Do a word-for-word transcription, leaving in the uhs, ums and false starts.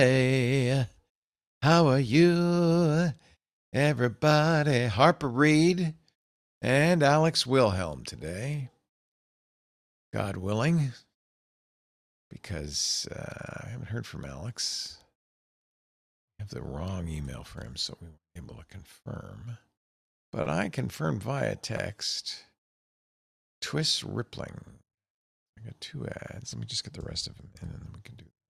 Hey, how are you, everybody? Harper Reed and Alex Wilhelm today, God willing, because uh, I haven't heard from Alex. I have the wrong email for him, so we weren't able to confirm. But I confirmed via text. Twist Rippling. I got two ads. Let me just get the rest of them in, and then we can do